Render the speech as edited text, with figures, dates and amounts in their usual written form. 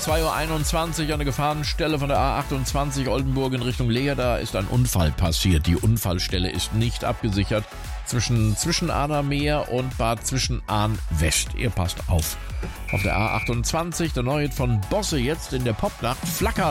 2:21 Uhr an der Gefahrenstelle von der A28 Oldenburg in Richtung Leer. ist ein Unfall passiert. Die Unfallstelle ist nicht abgesichert zwischen Ahnermeer und Bad Zwischenahn West. Ihr passt auf. Auf der A28, der neue von Bosse jetzt in der Popnacht. Flacker